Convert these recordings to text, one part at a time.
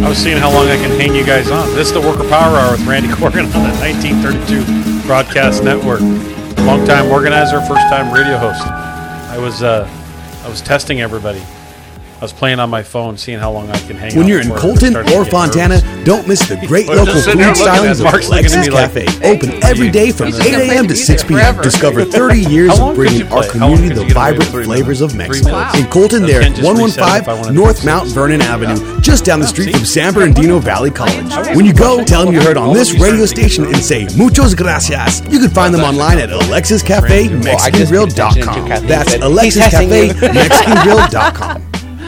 I was seeing how long I can hang you guys on. This is the Worker Power Hour with Randy Corgan on the 1932 Broadcast Network. Long-time organizer, first-time radio host. I was testing everybody. I was playing on my phone, seeing how long I can hang on. When you're in Colton or Fontana, don't miss the great local food stylings of Alexis Cafe. Open every day from 8 a.m. to 6 p.m. Discover 30 years of bringing our community the vibrant flavors of Mexico. In Colton, they're at 115 North Mount Vernon Avenue, just down the street from San Bernardino Valley College. When you go, tell them you heard on this radio station and say, muchos gracias. You can find them online at AlexisCafeMexicanGrill.com. That's AlexisCafeMexicanGrill.com.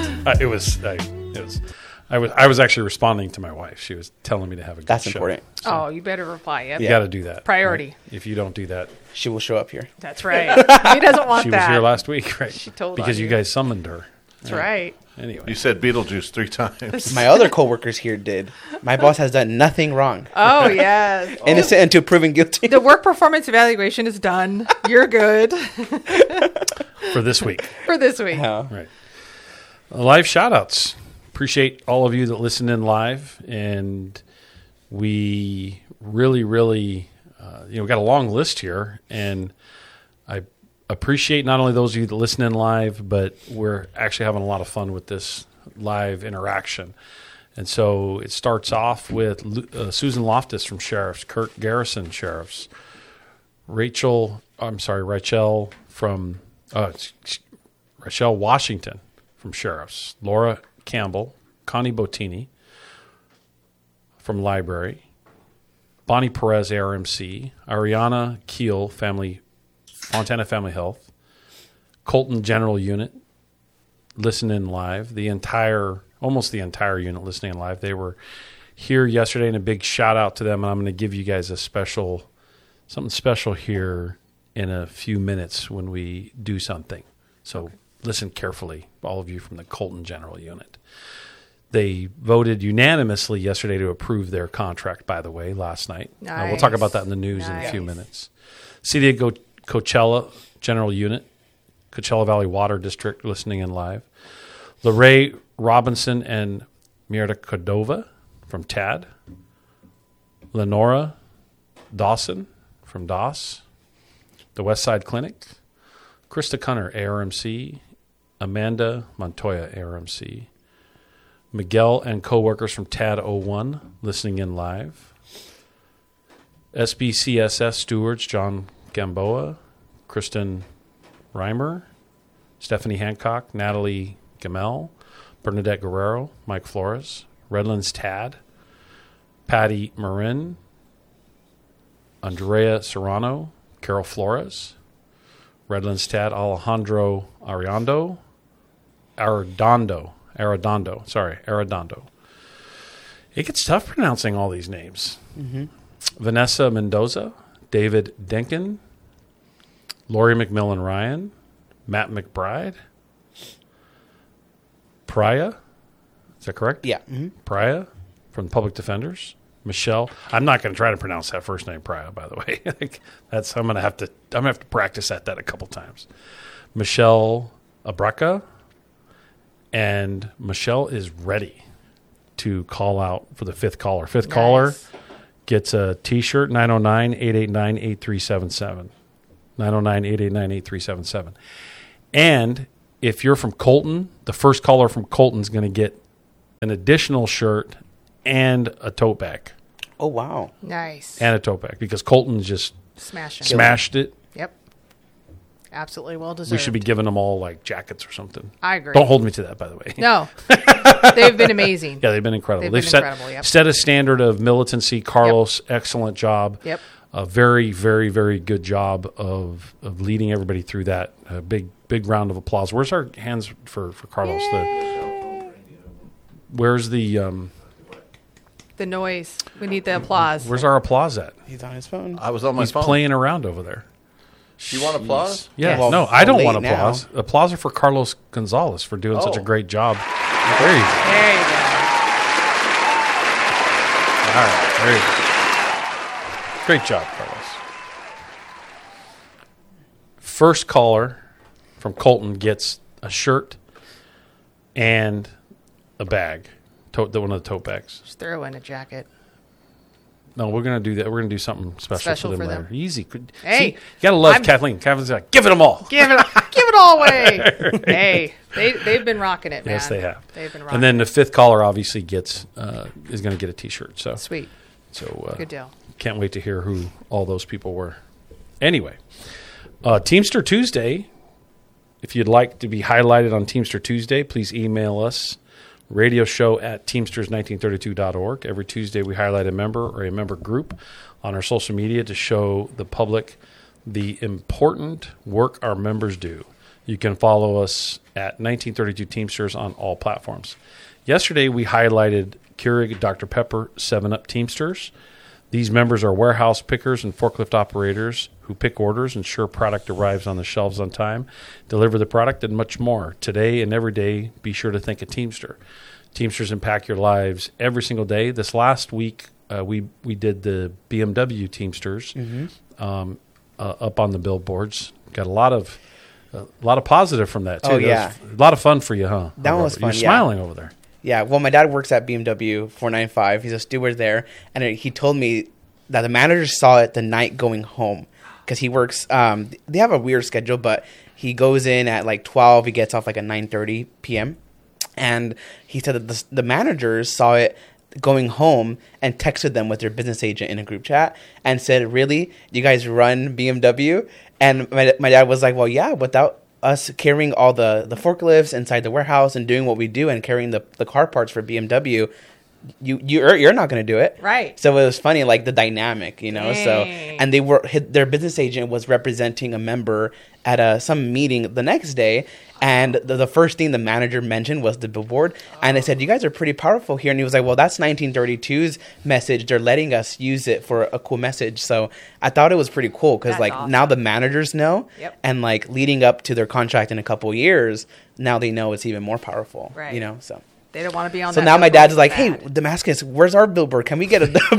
I was actually responding to my wife. She was telling me to have a good That's show. important. So you better reply. Yep. You got to do that. Priority. Right? If you don't do that, She will show up here. That's right. He doesn't want she that. was here last week, right? She told because on you you. guys summoned her. That's right. Anyway, You said Beetlejuice 3 times. My other coworkers here did. My boss has done nothing wrong. Oh, yes. Innocent until proven guilty. The work performance evaluation is done. You're good for this week, for this week. right? Live shout-outs. Appreciate all of you that listen in live, and we really, really, got a long list here, and I appreciate not only those of you that listen in live, but we're actually having a lot of fun with this live interaction. And so it starts off with Susan Loftus from Sheriffs, Kurt Garrison Sheriffs, Rachel from Rachel Washington from Sheriffs, Laura Campbell, Connie Bottini from Library, Bonnie Perez, ARMC, Ariana Keel, Fontana Family Health, Colton General Unit, Listen In Live, almost the entire unit listening in live. They were here yesterday, and a big shout out to them. And I'm going to give you guys something special here in a few minutes when we do something. So listen carefully, all of you from the Colton General Unit. They voted unanimously yesterday to approve their contract, by the way, last night. Nice. We'll talk about that in the news in a few minutes. City of Coachella General Unit, Coachella Valley Water District listening in live. Lorraine Robinson and Myrta Cordova from TAD. Lenora Dawson from DOS. The Westside Clinic. Krista Cunner, ARMC. Amanda Montoya, ARMC. Miguel and coworkers from TAD 01 listening in live. SBCSS stewards John Gamboa, Kristen Reimer, Stephanie Hancock, Natalie Gamel, Bernadette Guerrero, Mike Flores, Redlands TAD, Patty Marin, Andrea Serrano, Carol Flores, Redlands TAD, Alejandro Arredondo. It gets tough pronouncing all these names. Mm-hmm. Vanessa Mendoza, David Denkin, Lori McMillan Ryan, Matt McBride, Priya, is that correct? Yeah. Mm-hmm. Priya from Public Defenders. Michelle, I'm not going to try to pronounce that first name, Priya, by the way. I'm going to have to practice that a couple times. Michelle Abraca. And Michelle is ready to call out for the fifth caller. Fifth caller gets a T-shirt, 909-889-8377. 909-889-8377. And if you're from Colton, the first caller from Colton is going to get an additional shirt and a tote bag. Oh, wow. Nice. And a tote bag because Colton just smashed it. Yep. Absolutely well deserved. We should be giving them all like jackets or something. I agree. Don't hold me to that, by the way. No. They've been amazing. Yeah, they've been incredible. They've yep. set a standard of militancy. Carlos, excellent job. Yep. A very, very, very good job of leading everybody through that. A big round of applause. Where's our hands for Carlos? Where's the noise? We need the applause. Where's our applause at? He's on his phone. I was on my phone. He's playing around over there. Do you want applause? Yeah, Well, no, I don't want late applause. now. Applause are for Carlos Gonzalez for doing such a great job. There you go. There you go. All right, there you go. Great job, Carlos. First caller from Colton gets a shirt and a bag, one of the tote bags. Just throw in a jacket. No, we're gonna do that. We're gonna do something special for them later. Easy. Hey, see, you gotta love Kathleen. Kathleen like, give it them all. Give it all away. Hey, they've been rocking it, man. Yes, they have. They've been rocking. And then the fifth caller obviously is gonna get a T-shirt. So sweet. So good deal. Can't wait to hear who all those people were. Anyway, Teamster Tuesday. If you'd like to be highlighted on Teamster Tuesday, please email us. Radio show at teamsters1932.org. Every Tuesday we highlight a member or a member group on our social media to show the public the important work our members do. You can follow us at 1932 Teamsters on all platforms. Yesterday we highlighted Keurig Dr. Pepper 7-Up Teamsters. These members are warehouse pickers and forklift operators who pick orders, ensure product arrives on the shelves on time, deliver the product, and much more. Today and every day, be sure to think of Teamster. Teamsters impact your lives every single day. This last week, we did the BMW Teamsters up on the billboards. Got a lot of positive from that, too. Oh, yeah. A lot of fun for you, huh? That was fun, You're smiling over there. Yeah, well, my dad works at BMW 495. He's a steward there, and he told me that the manager saw it the night going home because he works. They have a weird schedule, but he goes in at like 12. He gets off like at 9:30 p.m. And he said that the managers saw it going home and texted them with their business agent in a group chat and said, "Really, you guys run BMW?" And my dad was like, "Well, yeah, without us carrying all the forklifts inside the warehouse and doing what we do and carrying the car parts for BMW, you're not going to do it." Right. So it was funny, like the dynamic, you know. Dang. So and their business agent was representing a member at some meeting the next day, and the first thing the manager mentioned was the billboard, and they said, "You guys are pretty powerful here," and he was like, "Well, that's 1932's message. They're letting us use it for a cool message." So I thought it was pretty cool because like awesome. now the managers know, and like leading up to their contract in a couple of years, now they know it's even more powerful, right? You know, so. They don't want to be on. So that now my dad's like, "Hey, bad. Damascus, where's our billboard? Can we get a billboard?"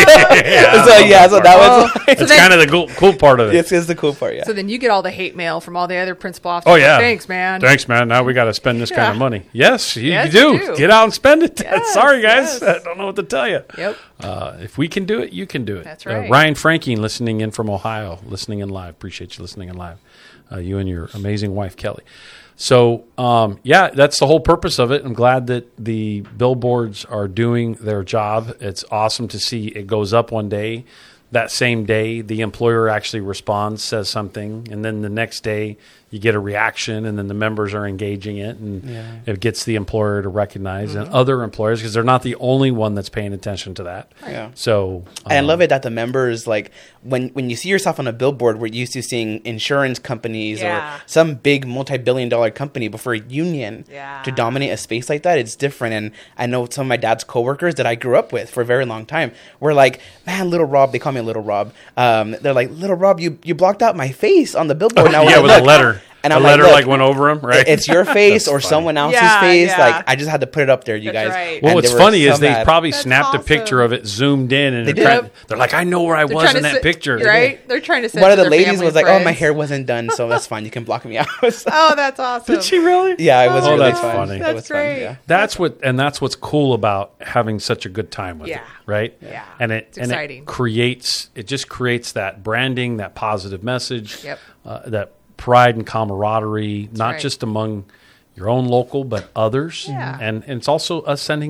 So that was it's kind of the cool part of it. It's the cool part, yeah. So then you get all the hate mail from all the other principal officers. Oh yeah, thanks, man. Thanks, man. Now we got to spend this kind of money. Yes, you Yes, do. you do. Get out and spend it. Yes, Sorry, guys. yes. I don't know what to tell you. Yep. If we can do it, you can do it. That's right. Ryan Franking, listening in from Ohio, listening in live. Appreciate you listening in live. You and your amazing wife, Kelly. So, that's the whole purpose of it. I'm glad that the billboards are doing their job. It's awesome to see it goes up one day. That same day, the employer actually responds, says something, and then the next day you get a reaction, and then the members are engaging it, and it gets the employer to recognize and other employers, because they're not the only one that's paying attention to that. Yeah. So, and I love it that the members, like, when you see yourself on a billboard, we're used to seeing insurance companies or some big multi-billion-dollar company, but for a union to dominate a space like that, it's different. And I know some of my dad's coworkers that I grew up with for a very long time were like, "Man, Little Rob," they call me Little Rob. They're like, "Little Rob, you blocked out my face on the billboard." Now with a letter. And the I'm letter like, went over him, right? It's your face or someone else's face. Yeah. Like, I just had to put it up there, you That's guys. right. Well, And what's they were funny so is they mad. probably That's snapped a awesome. picture of it, zoomed in, and they're like, "I know where I was in that picture." Right? They're trying to send One to of the their ladies family was and like, "Oh, my friends. hair wasn't done, so that's fine. You can block me out." Oh, that's awesome. Did she really? Yeah, it was Oh, really that's fun. funny. It That's was fun, great. yeah. That's what's cool about having such a good time with it, Yeah. right? Yeah. And it It's exciting. it just creates that branding, that positive message, Yep. that pride and camaraderie, not right. just among your own local, but others. Yeah. And it's also us sending